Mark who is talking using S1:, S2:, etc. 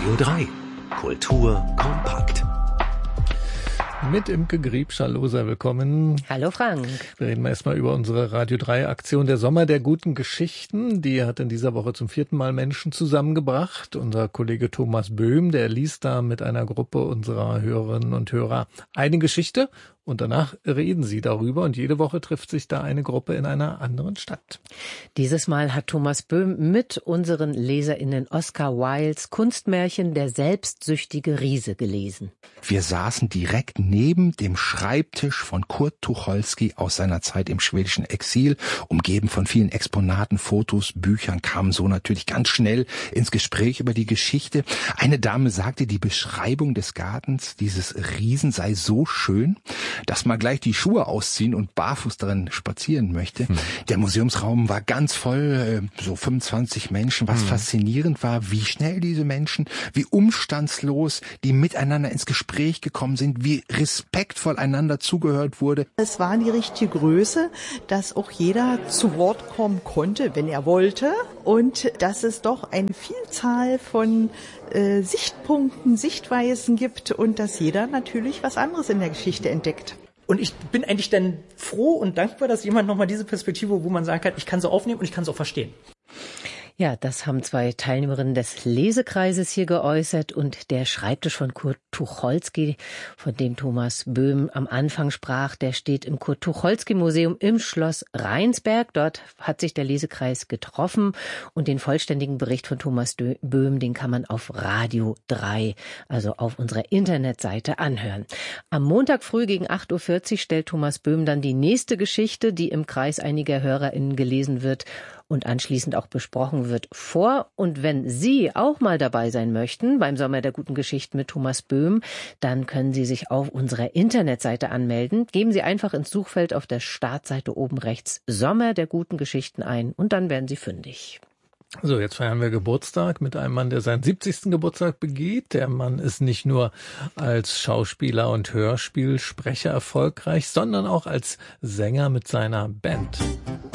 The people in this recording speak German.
S1: Radio 3. Kultur kompakt.
S2: Mit Imke Griebsch, hallo, sehr willkommen.
S3: Hallo Frank.
S2: Wir reden erstmal über unsere Radio 3 Aktion Der Sommer der guten Geschichten. Die hat in dieser Woche zum 4. Mal Menschen zusammengebracht. Unser Kollege Thomas Böhm, der liest da mit einer Gruppe unserer Hörerinnen und Hörer eine Geschichte und danach reden sie darüber und jede Woche trifft sich da eine Gruppe in einer anderen Stadt.
S3: Dieses Mal hat Thomas Böhm mit unseren LeserInnen Oscar Wildes Kunstmärchen Der selbstsüchtige Riese gelesen.
S4: Wir saßen direkt neben dem Schreibtisch von Kurt Tucholsky aus seiner Zeit im schwedischen Exil, umgeben von vielen Exponaten, Fotos, Büchern, kamen so natürlich ganz schnell ins Gespräch über die Geschichte. Eine Dame sagte, die Beschreibung des Gartens dieses Riesen sei so schön, dass man gleich die Schuhe ausziehen und barfuß darin spazieren möchte. Der Museumsraum war ganz voll, so 25 Menschen, was faszinierend war, wie schnell diese Menschen, wie umstandslos die miteinander ins Gespräch gekommen sind, wie respektvoll einander zugehört wurde.
S5: Es war die richtige Größe, dass auch jeder zu Wort kommen konnte, wenn er wollte, und dass es doch eine Vielzahl von Sichtpunkten, Sichtweisen gibt und dass jeder natürlich was anderes in der Geschichte entdeckt.
S6: Und ich bin eigentlich dann froh und dankbar, dass jemand nochmal diese Perspektive, wo man sagen kann, ich kann sie aufnehmen und ich kann sie auch verstehen.
S3: Ja, das haben 2 Teilnehmerinnen des Lesekreises hier geäußert und der Schreibtisch von Kurt Tucholsky, von dem Thomas Böhm am Anfang sprach, der steht im Kurt Tucholsky Museum im Schloss Rheinsberg. Dort hat sich der Lesekreis getroffen und den vollständigen Bericht von Thomas Böhm, den kann man auf Radio 3, also auf unserer Internetseite anhören. Am Montag früh gegen 8.40 Uhr stellt Thomas Böhm dann die nächste Geschichte, die im Kreis einiger HörerInnen gelesen wird und anschließend auch besprochen wird, vor. Und wenn Sie auch mal dabei sein möchten beim Sommer der guten Geschichten mit Thomas Böhm, dann können Sie sich auf unserer Internetseite anmelden. Geben Sie einfach ins Suchfeld auf der Startseite oben rechts Sommer der guten Geschichten ein und dann werden Sie fündig.
S2: So, jetzt feiern wir Geburtstag mit einem Mann, der seinen 70. Geburtstag begeht. Der Mann ist nicht nur als Schauspieler und Hörspielsprecher erfolgreich, sondern auch als Sänger mit seiner Band.